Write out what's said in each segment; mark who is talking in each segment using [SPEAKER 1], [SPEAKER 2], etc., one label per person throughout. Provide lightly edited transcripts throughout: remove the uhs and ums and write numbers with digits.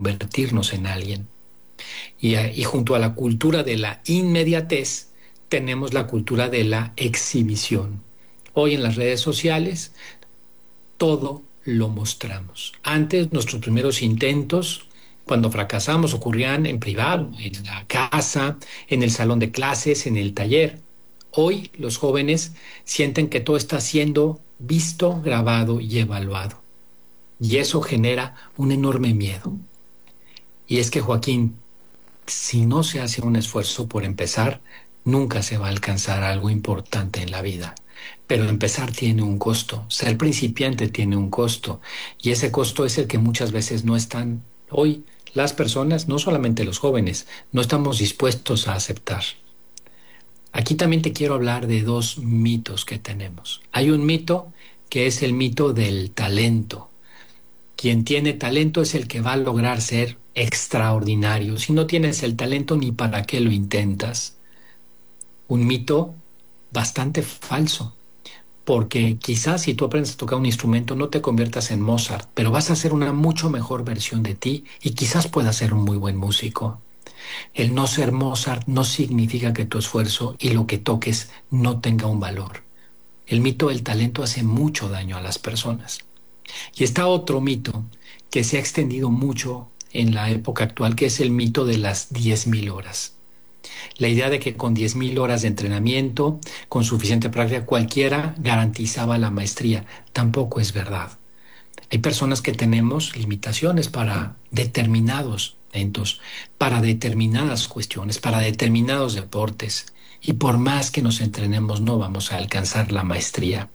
[SPEAKER 1] convertirnos en alguien. Y junto a la cultura de la inmediatez, tenemos la cultura de la exhibición. Hoy en las redes sociales, todo lo mostramos. Antes, nuestros primeros intentos, cuando fracasamos, ocurrían en privado, en la casa, en el salón de clases, en el taller. Hoy los jóvenes sienten que todo está siendo visto, grabado y evaluado. Y eso genera un enorme miedo. Y es que, Joaquín, si no se hace un esfuerzo por empezar, nunca se va a alcanzar algo importante en la vida. Pero empezar tiene un costo, ser principiante tiene un costo, y ese costo es el que muchas veces no están hoy las personas, no solamente los jóvenes, no estamos dispuestos a aceptar. Aquí también te quiero hablar de dos mitos que tenemos. Hay un mito que es el mito del talento. Quien tiene talento es el que va a lograr ser extraordinario. Si no tienes el talento, ni para qué lo intentas. Un mito bastante falso, porque quizás si tú aprendes a tocar un instrumento no te conviertas en Mozart, pero vas a ser una mucho mejor versión de ti y quizás puedas ser un muy buen músico. El no ser Mozart no significa que tu esfuerzo y lo que toques no tenga un valor. El mito del talento hace mucho daño a las personas. Y está otro mito que se ha extendido mucho en la época actual, que es el mito de las 10.000 horas. La idea de que con 10.000 horas de entrenamiento, con suficiente práctica, cualquiera garantizaba la maestría. Tampoco es verdad. Hay personas que tenemos limitaciones para determinados eventos, para determinadas cuestiones, para determinados deportes. Y por más que nos entrenemos, no vamos a alcanzar la maestría.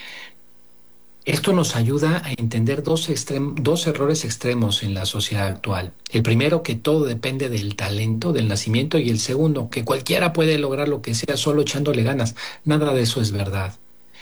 [SPEAKER 1] Esto nos ayuda a entender dos errores extremos en la sociedad actual. El primero, que todo depende del talento, del nacimiento, y el segundo, que cualquiera puede lograr lo que sea solo echándole ganas. Nada de eso es verdad.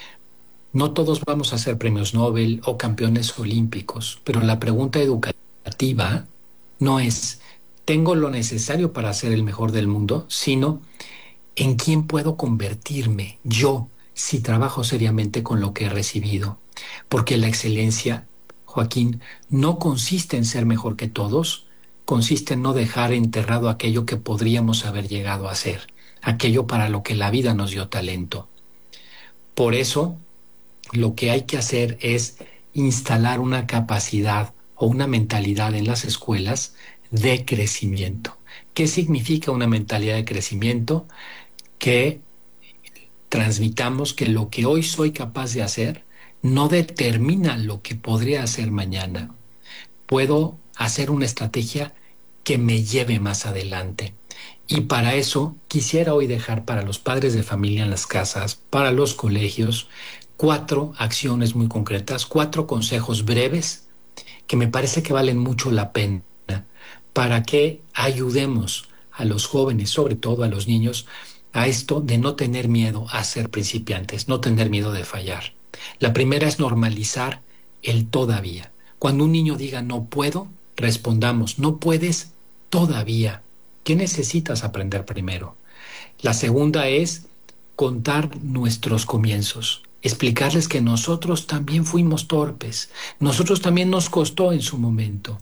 [SPEAKER 1] No todos vamos a ser premios Nobel o campeones olímpicos, pero la pregunta educativa no es, ¿tengo lo necesario para ser el mejor del mundo?, sino, ¿en quién puedo convertirme yo si trabajo seriamente con lo que he recibido? Porque la excelencia, Joaquín, no consiste en ser mejor que todos, consiste en no dejar enterrado aquello que podríamos haber llegado a ser, aquello para lo que la vida nos dio talento. Por eso, lo que hay que hacer es instalar una capacidad o una mentalidad en las escuelas de crecimiento. ¿Qué significa una mentalidad de crecimiento? Que transmitamos que lo que hoy soy capaz de hacer no determina lo que podría hacer mañana. Puedo hacer una estrategia que me lleve más adelante. Y para eso quisiera hoy dejar para los padres de familia en las casas, para los colegios, 4 acciones muy concretas, 4 consejos breves que me parece que valen mucho la pena para que ayudemos a los jóvenes, sobre todo a los niños, a esto de no tener miedo a ser principiantes, no tener miedo de fallar. La primera es normalizar el todavía. Cuando un niño diga no puedo, respondamos, no puedes todavía. ¿Qué necesitas aprender primero? La segunda es contar nuestros comienzos, explicarles que nosotros también fuimos torpes, nosotros también nos costó en su momento.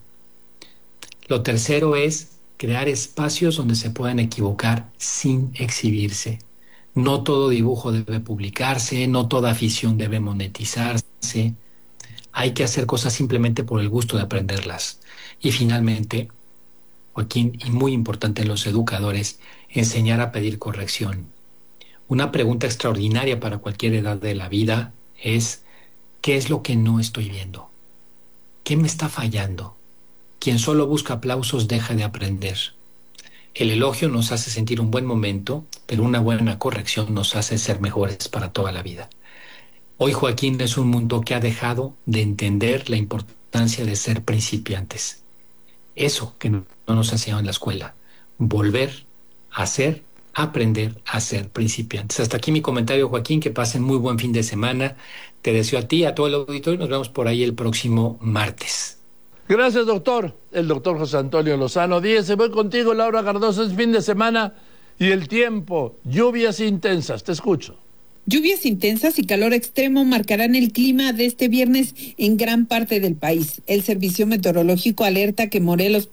[SPEAKER 1] Lo tercero es crear espacios donde se puedan equivocar sin exhibirse. No todo dibujo debe publicarse, no toda afición debe monetizarse. Hay que hacer cosas simplemente por el gusto de aprenderlas. Y finalmente, Joaquín, y muy importante en los educadores, enseñar a pedir corrección. Una pregunta extraordinaria para cualquier edad de la vida es, ¿qué es lo que no estoy viendo? ¿Qué me está fallando? Quien solo busca aplausos deja de aprender. El elogio nos hace sentir un buen momento, pero una buena corrección nos hace ser mejores para toda la vida. Hoy, Joaquín, es un mundo que ha dejado de entender la importancia de ser principiantes. Eso que no nos enseñaron en la escuela. Volver a ser, aprender a ser principiantes. Hasta aquí mi comentario, Joaquín. Que pasen muy buen fin de semana. Te deseo a ti, a todo el auditorio. Nos vemos por ahí el próximo martes.
[SPEAKER 2] Gracias, doctor. El doctor José Antonio Lozano Díez. Se voy contigo, Laura Cardoso. Es fin de semana y el tiempo. Lluvias intensas. Te escucho.
[SPEAKER 3] Lluvias intensas y calor extremo marcarán el clima de este viernes en gran parte del país. El Servicio Meteorológico alerta que Morelos